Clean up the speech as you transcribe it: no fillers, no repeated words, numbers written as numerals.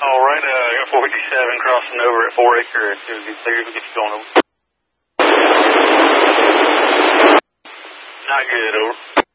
All right, I got 457 crossing over at 4 acre. As soon as it's clear, we'll get you going over. Not good, over.